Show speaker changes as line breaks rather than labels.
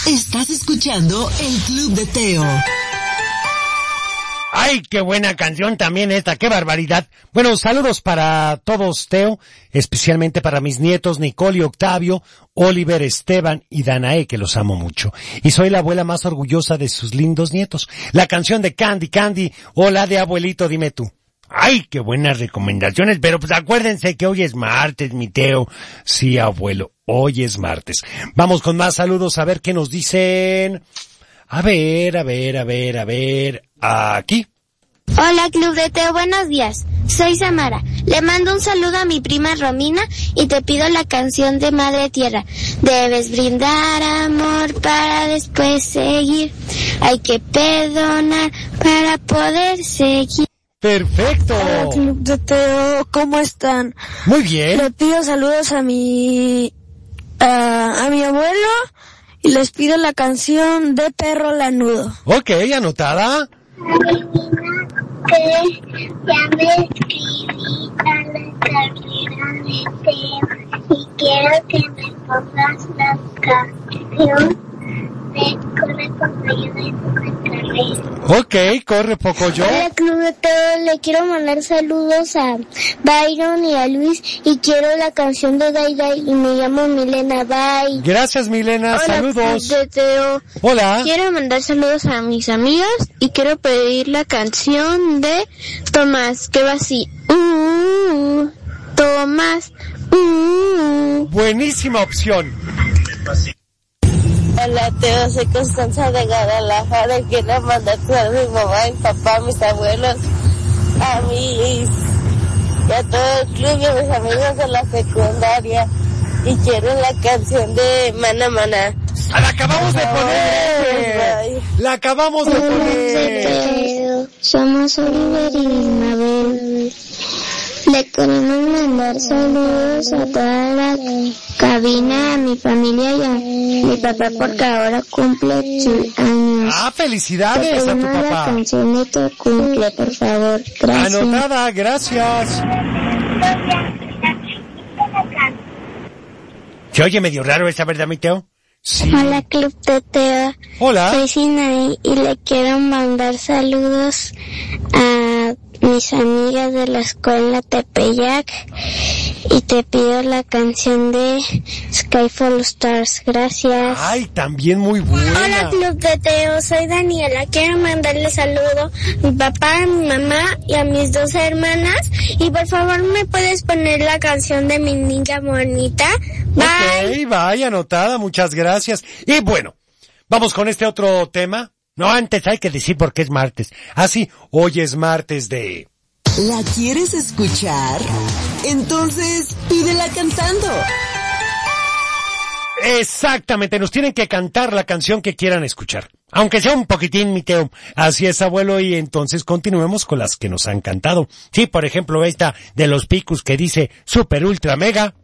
Estás escuchando el Club de Teo.
¡Ay, qué buena canción también esta! ¡Qué barbaridad! Bueno, saludos para todos, Teo, especialmente para mis nietos Nicole y Octavio, Oliver, Esteban y Danae, que los amo mucho. Y soy la abuela más orgullosa de sus lindos nietos. La canción de Candy, Candy, o la de Abuelito, dime tú. ¡Ay, qué buenas recomendaciones! Pero pues acuérdense que hoy es martes, mi Teo. Sí, abuelo, hoy es martes. Vamos con más saludos a ver qué nos dicen. A ver. Aquí.
Hola, Club de Teo, buenos días. Soy Samara. Le mando un saludo a mi prima Romina y te pido la canción de Madre Tierra. Debes brindar amor para después seguir. Hay que perdonar para poder seguir.
¡Perfecto!
Hola, Club de Teo, ¿cómo están?
Muy bien.
Le pido saludos a mi abuelo y les pido la canción de Perro Lanudo.
Ok, anotada.
Que ya me escribí a la carrera de Teo y quiero que me pongas la canción de Corre Pocoyo de Monterrey.
Ok, corre Pocoyo.
Hola, Club de Teo, le quiero mandar saludos a Byron y a Luis y quiero la canción de Dai Dai y me llamo Milena. Bye.
Gracias, Milena.
Hola,
Saludos.
Club de Teo.
Hola.
Quiero mandar saludos a mis amigas y quiero pedir la canción de Tomás, que va así. Tomás.
Buenísima opción.
Hola, Teo, soy Constanza de Guadalajara y quiero mandar a mi mamá, mi papá, mis abuelos, a mis y a todo el club y a mis amigos de la secundaria y quiero la canción de Mana Mana.
¡La acabamos de poner! ¡La acabamos de poner!
Somos Oliver y Mabel. Le queremos mandar saludos a toda la cabina, a mi familia y a mi papá porque ahora cumple sus años.
¡Ah, felicidades a tu
la
papá!
canción de tu cumple, por favor. Gracias.
Anotada, gracias. ¿Se oye medio raro esa, verdad, mi Teo? Sí.
Hola, Club de Teo.
Hola.
Soy Sinaí y le quiero mandar saludos a mis amigas de la escuela Tepeyac y te pido la canción de Skyfall Stars. Gracias.
Ay, también muy buena.
Hola, Club de Teo, soy Daniela. Quiero mandarle saludo a mi papá, a mi mamá y a mis dos hermanas. Y por favor, ¿me puedes poner la canción de mi niña bonita? Bye.
Ok, vaya, anotada, muchas gracias. Y bueno, vamos con este otro tema. No, antes hay que decir por qué es martes. Ah, sí, hoy es martes de...
¿La quieres escuchar? Entonces, pídela cantando.
Exactamente, nos tienen que cantar la canción que quieran escuchar. Aunque sea un poquitín, mi Teo. Así es, abuelo, y entonces continuemos con las que nos han cantado. Sí, por ejemplo, esta de los Picus que dice Super Ultra Mega.